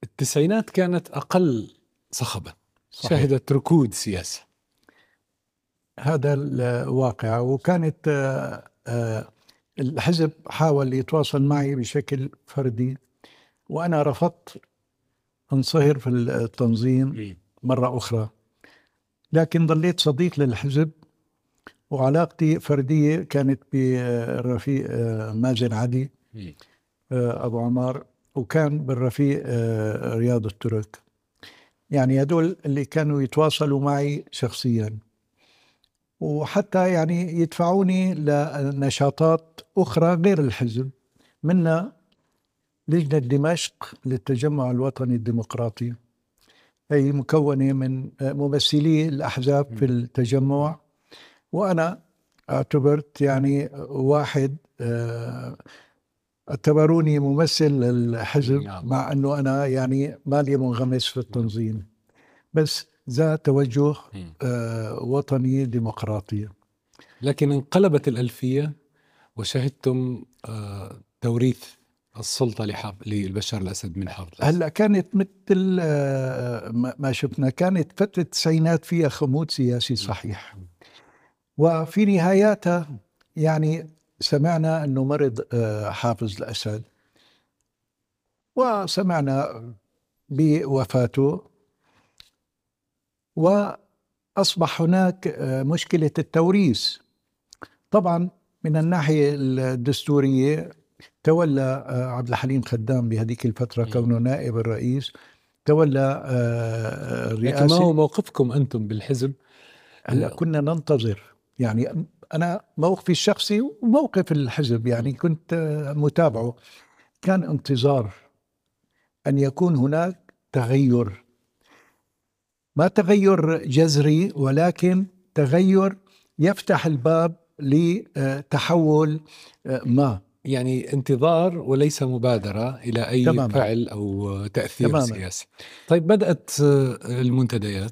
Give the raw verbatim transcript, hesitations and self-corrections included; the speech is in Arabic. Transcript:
التسعينات كانت أقل صخبة، صحيح. شهدت ركود سياسي. هذا الواقع. وكانت آه، آه، الحزب حاول يتواصل معي بشكل فردي، وأنا رفضت انصهر في التنظيم مرة أخرى، لكن ظليت صديق للحزب، وعلاقتي فردية كانت بالرفيق مازن علي أبو عمار، وكان بالرفيق رياض الترك. يعني هدول اللي كانوا يتواصلوا معي شخصيا، وحتى يعني يدفعوني لنشاطات أخرى غير الحزب، منها لجنة دمشق للتجمع الوطني الديمقراطي، هي مكونة من ممثلي الأحزاب في التجمع، وأنا اعتبرت يعني واحد اعتبروني ممثل للحزب، مع أنه أنا يعني مالي منغمس في التنظيم، بس ذا توجه وطني ديمقراطي. لكن انقلبت الألفية وشهدتم توريث السلطة لبشار الأسد من حافظ الأسد. هلا كانت مثل ما شفنا، كانت فترة التسعينات فيها خمود سياسي صحيح، وفي نهاياتها يعني سمعنا أنه مرض حافظ الأسد، وسمعنا بوفاته، وأصبح هناك مشكلة التوريث. طبعا من الناحية الدستورية تولى عبد الحليم خدام بهذيك الفترة كونه نائب الرئيس، تولى الرئاسة. لكن ما هو موقفكم أنتم بالحزب؟ هلا كنا ننتظر، يعني أنا موقفي الشخصي وموقف الحزب يعني كنت متابعه، كان انتظار أن يكون هناك تغير، ما تغير جذري ولكن تغير يفتح الباب لتحول ما، يعني انتظار وليس مبادرة إلى أي تماما. فعل أو تأثير تماما. سياسي. طيب بدأت المنتديات